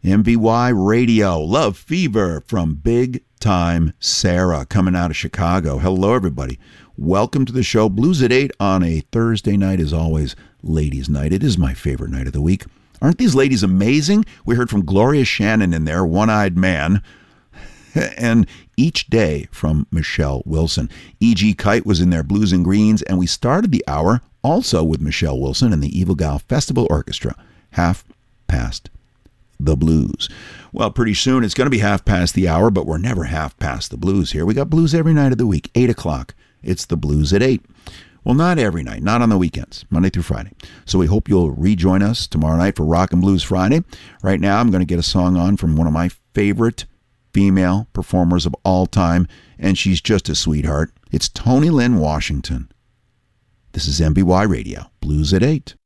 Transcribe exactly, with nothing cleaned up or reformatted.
M V Y Radio, Love Fever from Big Time Sarah coming out of Chicago. Hello, everybody. Welcome to the show. Blues at eight on a Thursday night is always ladies' night. It is my favorite night of the week. Aren't these ladies amazing? We heard from Gloria Shannon in there, One-Eyed Man, and Each Day from Michelle Wilson. E G. Kite was in there, Blues and Greens, and we started the hour also with Michelle Wilson and the Evil Gal Festival Orchestra, Half Past the Blues. Well, pretty soon it's going to be half past the hour, but we're never half past the blues here. We got blues every night of the week, eight o'clock. It's the Blues at eight. Well, not every night, not on the weekends, Monday through Friday. So we hope you'll rejoin us tomorrow night for Rock and Blues Friday. Right now, I'm going to get a song on from one of my favorite female performers of all time, and she's just a sweetheart. It's Toni Lynn Washington. This is M V Y Radio, Blues at eight.